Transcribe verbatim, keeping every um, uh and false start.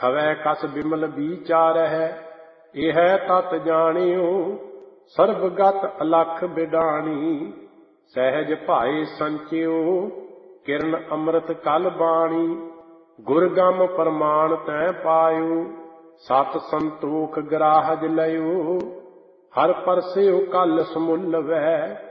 ਖਵੈ ਕਸ ਬਿਮਲ ਵਿਚਾਰਹਿ। ਇਹ ਤਤ ਜਾਣਿਓ ਸਰਬਗਤ ਅਲਖ ਬਿਡਾਣੀ। ਸਹਿਜ ਭਾਏ ਸੰਚਿਓ ਕਿਰਨ ਅੰਮ੍ਰਿਤ ਕਲ ਬਾਣੀ। ਗੁਰ ਗਮ ਪ੍ਰਮਾਣ ਤੈ ਪਾਇਓ ਸਤ ਸੰਤੋਖ ਗ੍ਰਾਹਜ ਲਇਓ। ਹਰ ਪਰਸਿਓ ਕਲ ਸਮੁੱਲ ਵੈ